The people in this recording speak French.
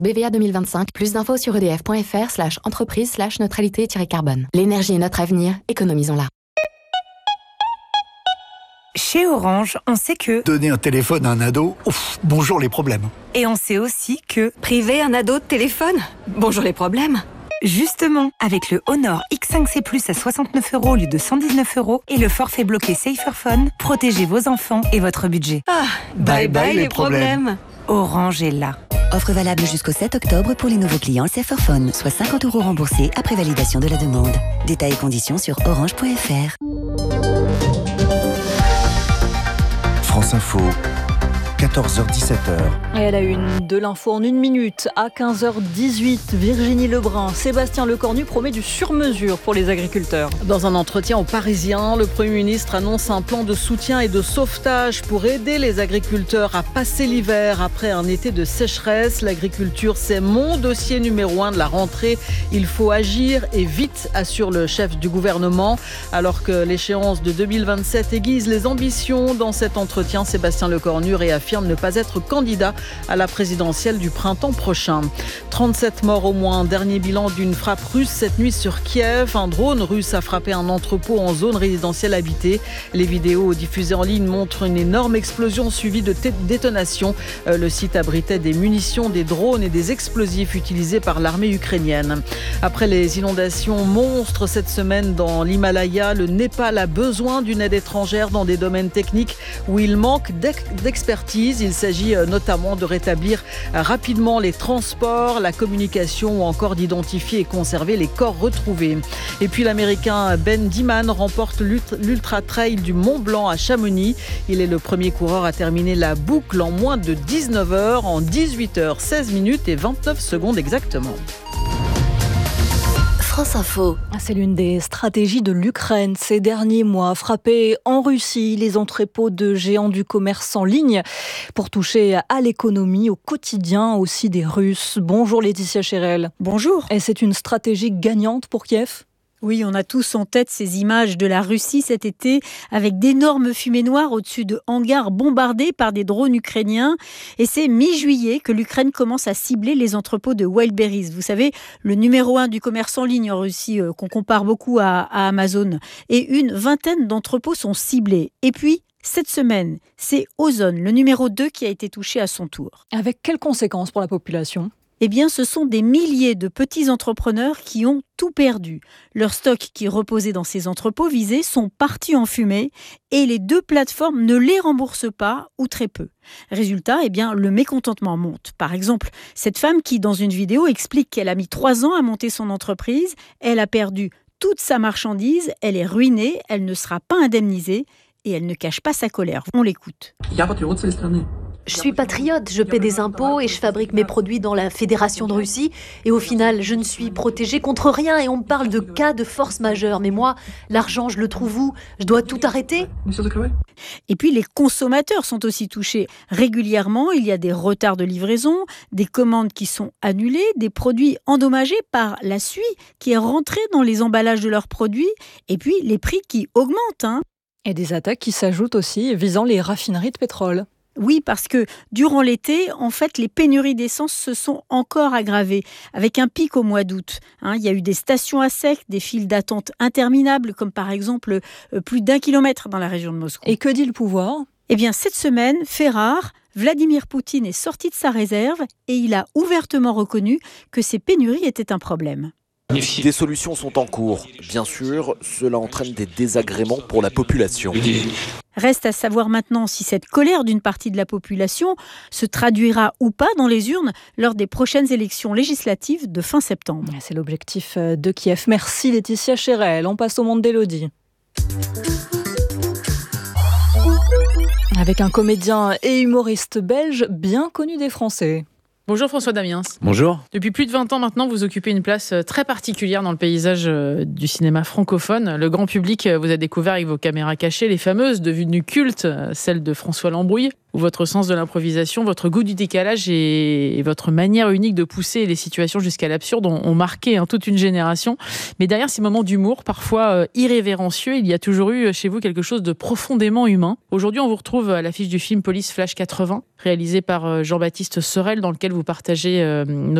BVA 2025, plus d'infos sur edf.fr/entreprise/neutralité-carbone. L'énergie est notre avenir, économisons-la. Chez Orange, on sait que donner un téléphone à un ado, bonjour les problèmes. Et on sait aussi que priver un ado de téléphone, bonjour les problèmes. Justement, avec le Honor X5C Plus à 69 € au lieu de 119 € et le forfait bloqué Saferphone, protégez vos enfants et votre budget. Bye bye les problèmes. Orange est là. Offre valable jusqu'au 7 octobre pour les nouveaux clients Saferphone, soit 50 € remboursés après validation de la demande. Détails et conditions sur orange.fr. France Info, 14h-17h. Et à la une de l'info en 1 minute, à 15h18, Virginie Lebrun, Sébastien Lecornu promet du sur-mesure pour les agriculteurs. Dans un entretien aux Parisiens, le Premier ministre annonce un plan de soutien et de sauvetage pour aider les agriculteurs à passer l'hiver après un été de sécheresse. L'agriculture, c'est mon dossier numéro 1 de la rentrée. Il faut agir et vite, assure le chef du gouvernement. Alors que l'échéance de 2027 aiguise les ambitions, dans cet entretien, Sébastien Lecornu réaffirme ne pas être candidat à la présidentielle du printemps prochain. 37 morts au moins, dernier bilan d'une frappe russe cette nuit sur Kiev. Un drone russe a frappé un entrepôt en zone résidentielle habitée. Les vidéos diffusées en ligne montrent une énorme explosion suivie de détonations. Le site abritait des munitions, des drones et des explosifs utilisés par l'armée ukrainienne. Après les inondations monstres cette semaine dans l'Himalaya, le Népal a besoin d'une aide étrangère dans des domaines techniques où il manque d'expertise. Il s'agit notamment de rétablir rapidement les transports, la communication ou encore d'identifier et conserver les corps retrouvés. Et puis l'Américain Ben Diman remporte l'Ultra Trail du Mont Blanc à Chamonix. Il est le premier coureur à terminer la boucle en moins de 19 heures, en 18h16 minutes et 29 secondes exactement. France Info. C'est l'une des stratégies de l'Ukraine ces derniers mois. Frapper en Russie les entrepôts de géants du commerce en ligne pour toucher à l'économie, au quotidien aussi des Russes. Bonjour Laetitia Chérel. Bonjour. Et c'est une stratégie gagnante pour Kiev ? Oui, on a tous en tête ces images de la Russie cet été avec d'énormes fumées noires au-dessus de hangars bombardés par des drones ukrainiens. Et c'est mi-juillet que l'Ukraine commence à cibler les entrepôts de Wildberries. Vous savez, le numéro 1 du commerce en ligne en Russie, qu'on compare beaucoup à Amazon. Et une vingtaine d'entrepôts sont ciblés. Et puis, cette semaine, c'est Ozon, le numéro 2, qui a été touché à son tour. Avec quelles conséquences pour la population ? Eh bien, ce sont des milliers de petits entrepreneurs qui ont tout perdu. Leurs stocks qui reposaient dans ces entrepôts visés sont partis en fumée et les 2 plateformes ne les remboursent pas ou très peu. Résultat, eh bien, le mécontentement monte. Par exemple, cette femme qui, dans une vidéo, explique qu'elle a mis 3 ans à monter son entreprise, elle a perdu toute sa marchandise, elle est ruinée, elle ne sera pas indemnisée et elle ne cache pas sa colère. On l'écoute. Je suis patriote, je paie des impôts et je fabrique mes produits dans la Fédération de Russie. Et au final, je ne suis protégée contre rien et on me parle de cas de force majeure. Mais moi, l'argent, je le trouve où ? Je dois tout arrêter ? Et puis les consommateurs sont aussi touchés. Régulièrement, il y a des retards de livraison, des commandes qui sont annulées, des produits endommagés par la suie qui est rentrée dans les emballages de leurs produits et puis les prix qui augmentent. Et des attaques qui s'ajoutent aussi visant les raffineries de pétrole. Oui, parce que durant l'été, en fait, les pénuries d'essence se sont encore aggravées, avec un pic au mois d'août. Il y a eu des stations à sec, des files d'attente interminables, comme par exemple plus d'1 kilomètre dans la région de Moscou. Et que dit le pouvoir ? Eh bien, cette semaine, fait rare, Vladimir Poutine est sorti de sa réserve et il a ouvertement reconnu que ces pénuries étaient un problème. Des solutions sont en cours. Bien sûr, cela entraîne des désagréments pour la population. Reste à savoir maintenant si cette colère d'une partie de la population se traduira ou pas dans les urnes lors des prochaines élections législatives de fin septembre. C'est l'objectif de Kiev. Merci Laetitia Chérel. On passe au monde d'Élodie. Avec un comédien et humoriste belge bien connu des Français. Bonjour François Damiens. Bonjour. Depuis plus de 20 ans maintenant, vous occupez une place très particulière dans le paysage du cinéma francophone. Le grand public vous a découvert avec vos caméras cachées, les fameuses devenues cultes, celles de François Lambrouille. où votre sens de l'improvisation, votre goût du décalage et votre manière unique de pousser les situations jusqu'à l'absurde ont marqué toute une génération. Mais derrière ces moments d'humour, parfois irrévérencieux, il y a toujours eu chez vous quelque chose de profondément humain. Aujourd'hui, on vous retrouve à l'affiche du film Police Flash 80, réalisé par Jean-Baptiste Sorel, dans lequel vous partagez